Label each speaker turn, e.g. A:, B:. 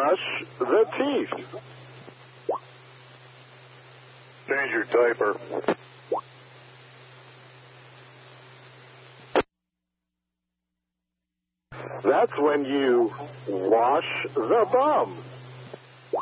A: brush the teeth.
B: Change your diaper.
A: That's when you wash the bum.